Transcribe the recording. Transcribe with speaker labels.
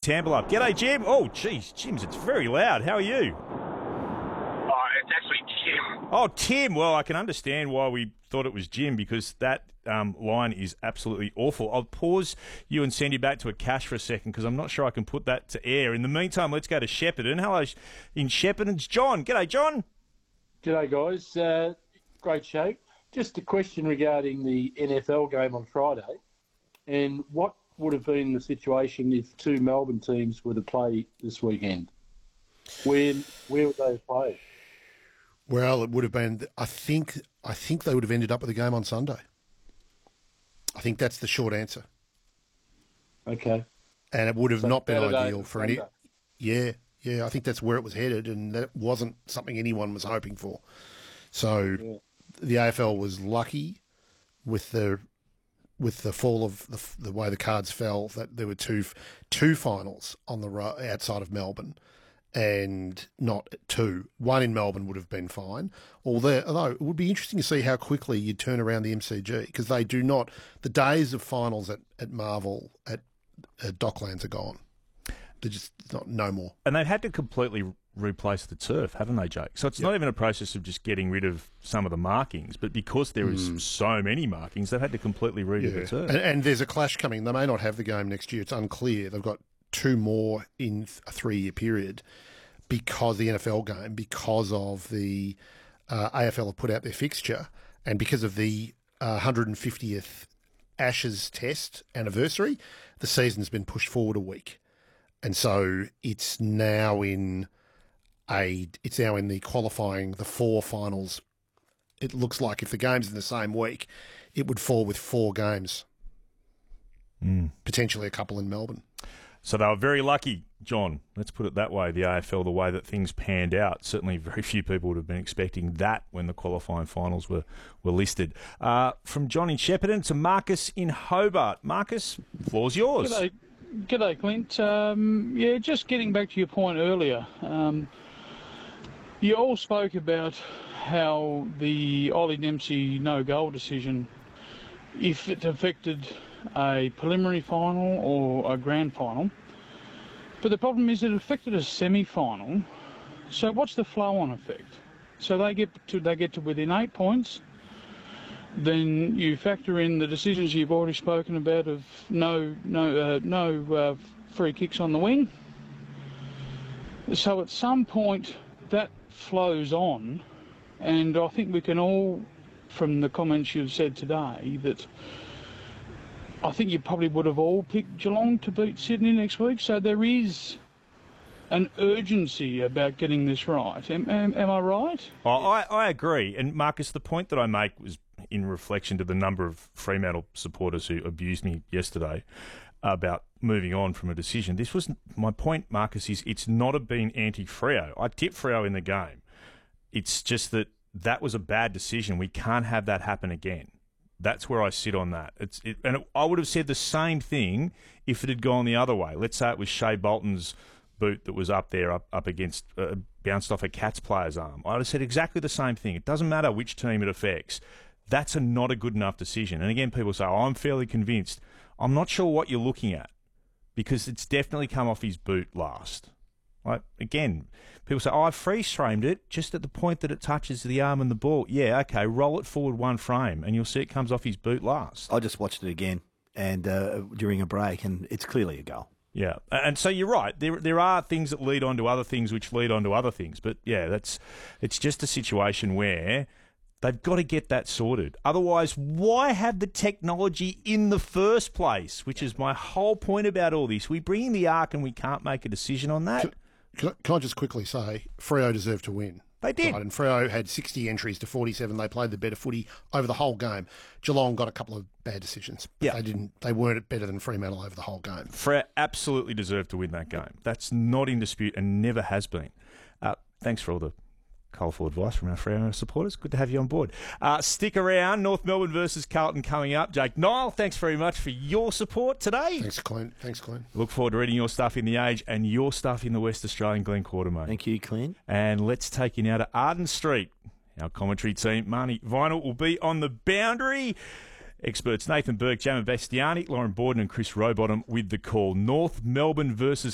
Speaker 1: Tambalub. G'day, Jim. Oh, geez, Jim's, it's very loud. How are you?
Speaker 2: It's actually Tim.
Speaker 1: Oh, Tim. Well, I can understand why we thought it was Jim, because that line is absolutely awful. I'll pause you and send you back to a cache for a second, because I'm not sure I can put that to air. In the meantime, let's go to Shepparton. Hello, in Shepparton, it's John. G'day, John.
Speaker 3: G'day, guys. Great show. Just a question regarding the NFL game on Friday, and what would have been the situation if two Melbourne teams were to play this weekend? Where would they have played?
Speaker 4: Well, it would have been. I think they would have ended up with a game on Sunday. I think that's the short answer.
Speaker 3: Okay.
Speaker 4: And it would have not been ideal for any.
Speaker 3: Sunday.
Speaker 4: Yeah. I think that's where it was headed, and that wasn't something anyone was hoping for. So the AFL was lucky with the fall of the way the cards fell, that there were two finals on the outside of Melbourne, and not two. One in Melbourne would have been fine. Although it would be interesting to see how quickly you turn around the MCG, because they do not. The days of finals at Marvel at Docklands are gone. They're just no more.
Speaker 1: And they've had to completely replace the turf, haven't they, Jake? So it's not even a process of just getting rid of some of the markings, but because there is so many markings, they've had to completely redo the turf.
Speaker 4: And there's a clash coming. They may not have the game next year. It's unclear. They've got two more in a 3-year period because the NFL game, because of the AFL have put out their fixture, and because of the 150th Ashes Test anniversary, the season's been pushed forward a week. And so it's now in the qualifying, the 4 finals. It looks like if the game's in the same week, it would fall with 4 games. Potentially a couple in Melbourne.
Speaker 1: So they were very lucky, John. Let's put it that way, the AFL, the way that things panned out. Certainly very few people would have been expecting that when the qualifying finals were listed. From John in Shepparton to Marcus in Hobart. Marcus, floor's yours.
Speaker 5: G'day, Clint. Just getting back to your point earlier. You all spoke about how the Ollie Dempsey no-goal decision, if it affected a preliminary final or a grand final. But the problem is it affected a semi-final. So what's the flow-on effect? So they get to within 8 points. Then you factor in the decisions you've already spoken about of no free kicks on the wing. So at some point that flows on, and I think we can all, from the comments you've said today, that I think you probably would have all picked Geelong to beat Sydney next week. So there is an urgency about getting this right. Am I right?
Speaker 1: I agree. And Marcus, the point that I make was in reflection to the number of Fremantle supporters who abused me yesterday about moving on from a decision. This was my point, Marcus, is it's not been anti-Freo. I tipped Freo in the game. It's just that was a bad decision. We can't have that happen again. That's where I sit on that. I would have said the same thing if it had gone the other way. Let's say it was Shea Bolton's boot that was up there, up against, bounced off a Cats player's arm. I would have said exactly the same thing. It doesn't matter which team it affects. That's not a good enough decision. And again, people say, I'm fairly convinced. I'm not sure what you're looking at, because it's definitely come off his boot last. Like, again, people say, I freeze-framed it just at the point that it touches the arm and the ball. Yeah, okay, roll it forward 1 frame and you'll see it comes off his boot last.
Speaker 6: I just watched it again and during a break, and it's clearly a goal.
Speaker 1: Yeah, and so you're right. There are things that lead on to other things which lead on to other things. But, yeah, it's just a situation where they've got to get that sorted. Otherwise, why have the technology in the first place, which is my whole point about all this? We bring in the ARC and we can't make a decision on that.
Speaker 4: Can I just quickly say, Freo deserved to win.
Speaker 1: They did.
Speaker 4: Right, and Freo had 60 entries to 47. They played the better footy over the whole game. Geelong got a couple of bad decisions. But they weren't better than Fremantle over the whole game.
Speaker 1: Freo absolutely deserved to win that game. That's not in dispute and never has been. Thanks for all the colourful advice from our Freo supporters. Good to have you on board. Stick around. North Melbourne versus Carlton coming up. Jake Niall, thanks very much for your support today.
Speaker 4: Thanks, Clint.
Speaker 1: Look forward to reading your stuff in The Age and your stuff in the West Australian Glen Quarter, mate.
Speaker 6: Thank you, Clint.
Speaker 1: And let's take you now to Arden Street. Our commentary team, Marnie Vinyl, will be on the boundary. Experts Nathan Burke, Jammer Bastiani, Lauren Borden and Chris Rowbottom with the call. North Melbourne versus